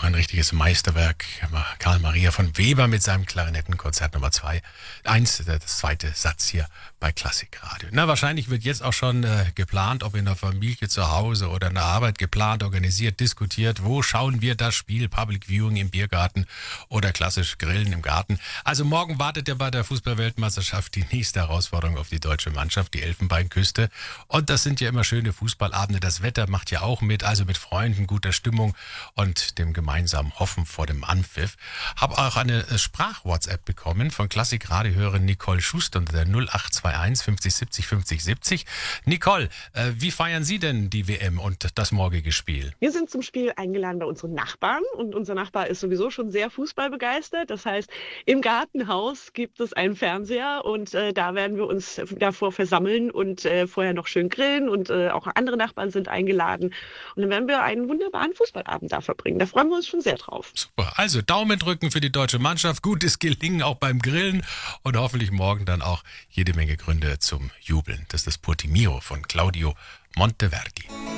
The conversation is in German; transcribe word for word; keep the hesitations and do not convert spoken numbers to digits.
auch ein richtiges Meisterwerk. Karl Maria von Weber mit seinem Klarinettenkonzert Nummer zwei. Eins, das zweite Satz hier bei Klassikradio. Na, wahrscheinlich wird jetzt auch schon äh, geplant, ob in der Familie zu Hause oder in der Arbeit geplant, organisiert, diskutiert. Wo schauen wir das Spiel? Public Viewing im Biergarten oder klassisch Grillen im Garten. Also morgen wartet ja bei der Fußball-Weltmeisterschaft die nächste Herausforderung auf die deutsche Mannschaft, die Elfenbeinküste. Und das sind ja immer schöne Fußballabende. Das Wetter macht ja auch mit, also mit Freunden, guter Stimmung und dem gemeinsamen Hoffen vor dem Anpfiff. Habe auch eine Sprach-WhatsApp bekommen von Klassikradio-Hörerin Nicole Schuster unter der null acht zwei eins fünfzig siebzig fünfzig siebzig. Nicole, äh, wie feiern Sie denn die W M und das morgige Spiel? Wir sind zum Spiel eingeladen bei unseren Nachbarn und unser Nachbar ist sowieso schon sehr fußballbegeistert. Das heißt, im Gartenhaus gibt es einen Fernseher und äh, da werden wir uns davor versammeln und äh, vorher noch schön grillen und äh, auch andere Nachbarn sind eingeladen. Und dann werden wir einen wunderbaren Fußballabend da verbringen. Da freuen wir uns schon sehr drauf. Super, also Daumen drücken für die deutsche Mannschaft, gutes Gelingen auch beim Grillen und hoffentlich morgen dann auch jede Menge Gründe zum Jubeln. Das ist das Portimiro von Claudio Monteverdi.